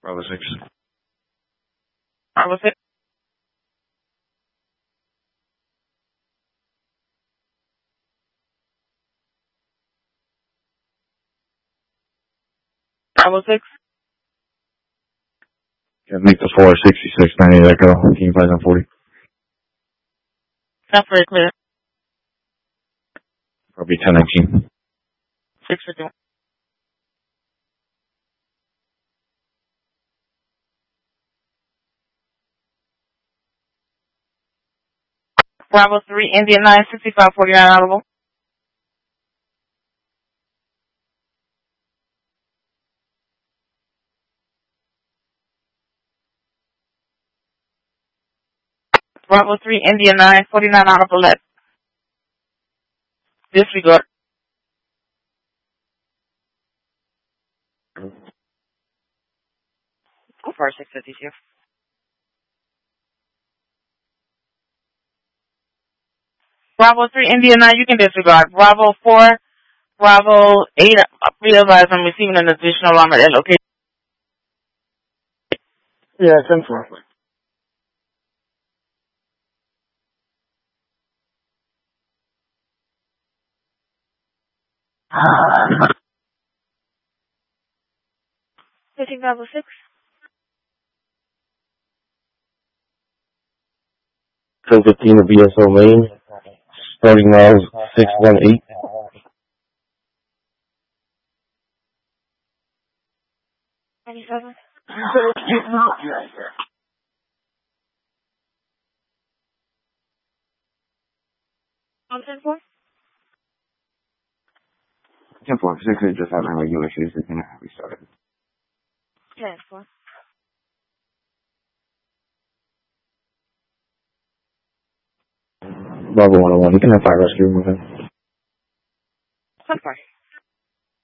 Bravo 6. Bravo 6. Bravo 6. Got Victor 4, 66, 98 Echo, King 540. That's very clear. Probably 1019. 651. Bravo 3, India 9, 6549 audible. Bravo 3, India 9, 49 audible left. Disregard. For 652. Bravo 3, India 9, you can disregard. Bravo 4, Bravo 8, realize I'm receiving an additional alarm at that location. Yeah, 10-4. Taking Bravo 6. So 15 of BSO Main. Starting now 618. $97. 10-4. 10-4, 6 just having regular issues. It's going to have restarted. 10-4. Bravo 101, you can have fire rescue with him. 10-4.